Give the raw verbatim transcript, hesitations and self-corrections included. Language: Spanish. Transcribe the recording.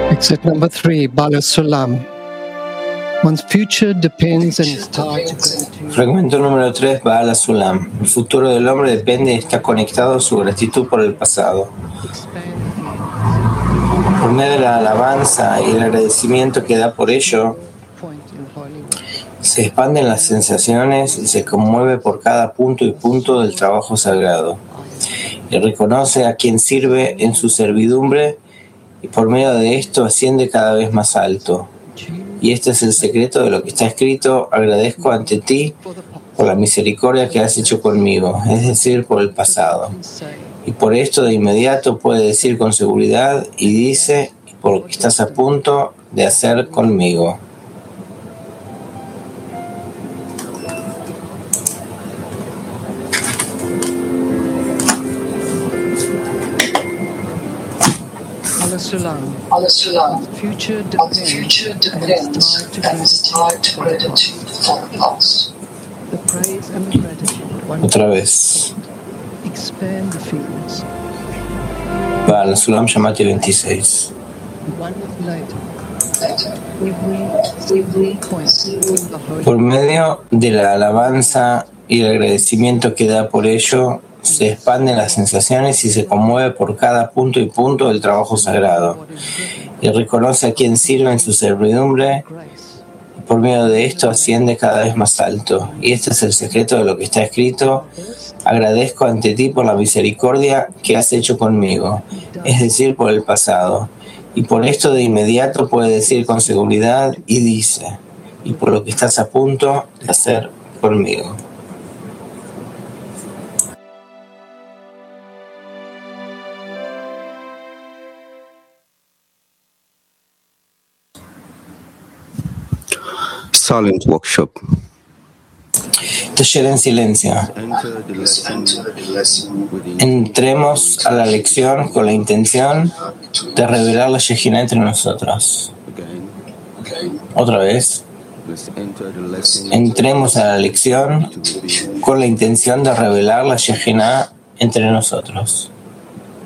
Exit number three, Bala Sulam. One's future depends and is tied to gratitude. Fragmento número tres, Bala Sulam. El futuro del hombre depende y está conectado a su gratitud por el pasado. Por medio de la alabanza y el agradecimiento que da por ello, se expanden las sensaciones y se conmueve por cada punto y punto del trabajo sagrado. Y reconoce a quien sirve en su servidumbre y por medio de esto asciende cada vez más alto. Y este es el secreto de lo que está escrito: agradezco ante ti por la misericordia que has hecho conmigo, es decir, por el pasado. Y por esto de inmediato puede decir con seguridad y dice, por lo que estás a punto de hacer conmigo. Allah Sulam, future depends, future depends and is tied to gratitude for the past. The praise and the gratitude. Otra vez. Expand the fields. Bala Sulam Shamati veintiséis. One later. Every point in the holy. Por medio de la alabanza y el agradecimiento que da por ello, se expanden las sensaciones y se conmueve por cada punto y punto del trabajo sagrado. Y reconoce a quien sirve en su servidumbre. Y por medio de esto asciende cada vez más alto. Y este es el secreto de lo que está escrito: agradezco ante ti por la misericordia que has hecho conmigo, es decir, por el pasado. Y por esto de inmediato puede decir con seguridad y dice, y por lo que estás a punto de hacer conmigo. Silent workshop. Taller en silencio. Entremos a la lección con la intención de revelar la Shejina entre nosotros. Otra vez. Entremos a la lección con la intención de revelar la Shejina entre nosotros.